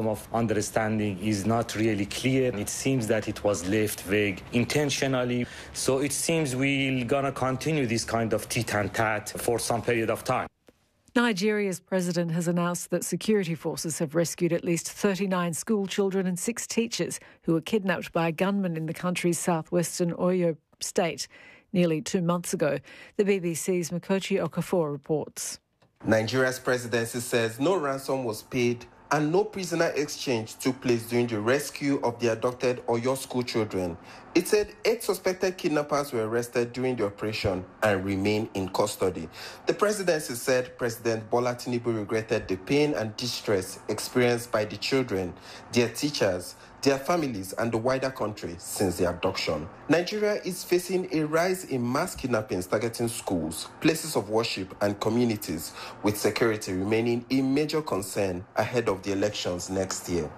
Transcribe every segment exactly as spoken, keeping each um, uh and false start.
of understanding is not really clear. It seems that it was left vague intentionally. So it seems we're going to continue this kind of tit and tat for some period of time. Nigeria's president has announced that security forces have rescued at least thirty-nine school children and six teachers who were kidnapped by a gunman in the country's southwestern Oyo state nearly two months ago. The B B C's Makochi Okafor reports. Nigeria's presidency says no ransom was paid and no prisoner exchange took place during the rescue of the abducted Oyo school children. It said eight suspected kidnappers were arrested during the operation and remain in custody. The presidency said President Bola Tinubu regretted the pain and distress experienced by the children, their teachers, their families and the wider country since the abduction. Nigeria is facing a rise in mass kidnappings targeting schools, places of worship and communities, with security remaining a major concern ahead of the elections next year.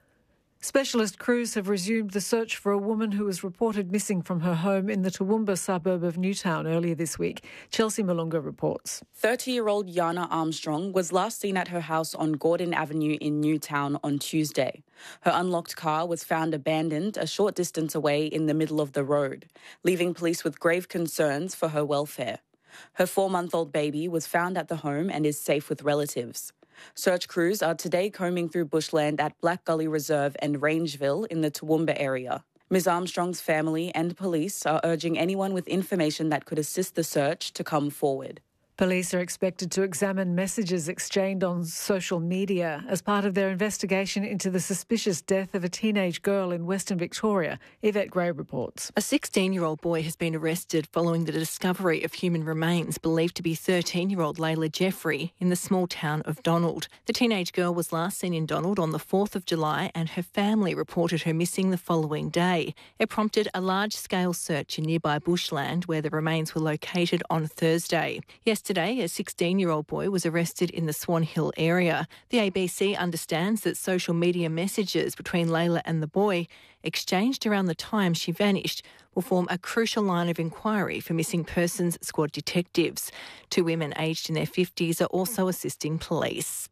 Specialist crews have resumed the search for a woman who was reported missing from her home in the Toowoomba suburb of Newtown earlier this week. Chelsea Malunga reports. thirty-year-old Yana Armstrong was last seen at her house on Gordon Avenue in Newtown on Tuesday. Her unlocked car was found abandoned a short distance away in the middle of the road, leaving police with grave concerns for her welfare. Her four-month-old baby was found at the home and is safe with relatives. Search crews are today combing through bushland at Black Gully Reserve and Rangeville in the Toowoomba area. Miz Armstrong's family and police are urging anyone with information that could assist the search to come forward. Police are expected to examine messages exchanged on social media as part of their investigation into the suspicious death of a teenage girl in Western Victoria. Yvette Gray reports. A sixteen-year-old boy has been arrested following the discovery of human remains believed to be thirteen-year-old Layla Jeffrey in the small town of Donald. The teenage girl was last seen in Donald on the fourth of July and her family reported her missing the following day. It prompted a large-scale search in nearby bushland where the remains were located on Thursday. Yesterday, Yesterday, a sixteen-year-old boy was arrested in the Swan Hill area. The A B C understands that social media messages between Layla and the boy, exchanged around the time she vanished, will form a crucial line of inquiry for missing persons squad detectives. Two women aged in their fifties are also assisting police.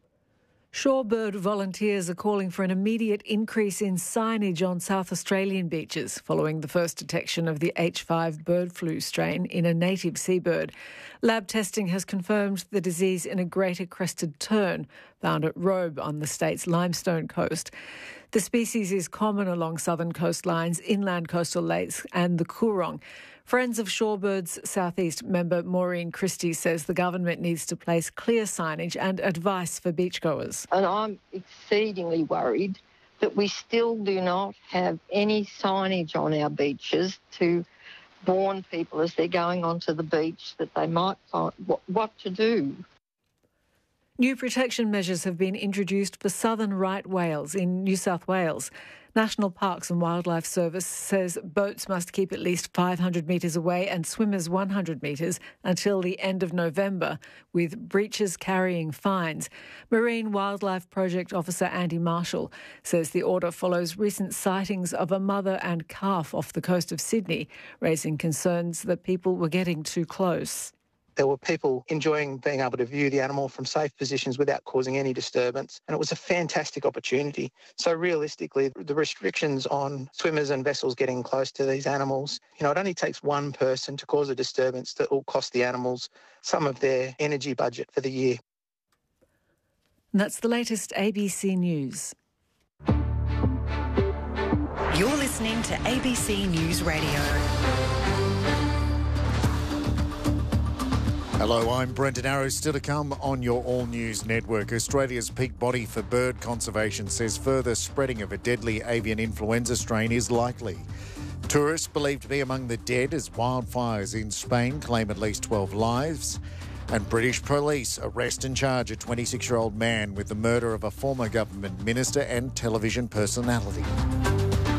Shorebird volunteers are calling for an immediate increase in signage on South Australian beaches following the first detection of the H five bird flu strain in a native seabird. Lab testing has confirmed the disease in a greater crested tern found at Robe on the state's Limestone coast. The species is common along southern coastlines, inland coastal lakes and the Coorong. Friends of Shorebirds Southeast member Maureen Christie says the government needs to place clear signage and advice for beachgoers. And I'm exceedingly worried that we still do not have any signage on our beaches to warn people as they're going onto the beach that they might find what, what to do. New protection measures have been introduced for southern right whales in New South Wales. National Parks and Wildlife Service says boats must keep at least five hundred metres away and swimmers one hundred metres until the end of November, with breaches carrying fines. Marine Wildlife Project Officer Andy Marshall says the order follows recent sightings of a mother and calf off the coast of Sydney, raising concerns that people were getting too close. There were people enjoying being able to view the animal from safe positions without causing any disturbance, and it was a fantastic opportunity. So realistically, the restrictions on swimmers and vessels getting close to these animals, you know, it only takes one person to cause a disturbance that will cost the animals some of their energy budget for the year. And that's the latest A B C News. You're listening to A B C News Radio. Hello, I'm Brendan Arrows. Still to come on your All News Network. Australia's peak body for bird conservation says further spreading of a deadly avian influenza strain is likely. Tourists believed to be among the dead as wildfires in Spain claim at least twelve lives. And British police arrest and charge a twenty-six-year-old man with the murder of a former government minister and television personality.